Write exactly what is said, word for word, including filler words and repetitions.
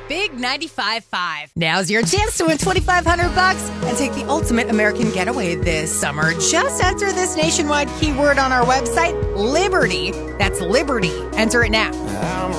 Big ninety-five point five. Now's your chance to win twenty-five hundred bucks and take the ultimate American getaway this summer. Just enter this nationwide keyword on our website, Liberty. That's Liberty. Enter it now. I'm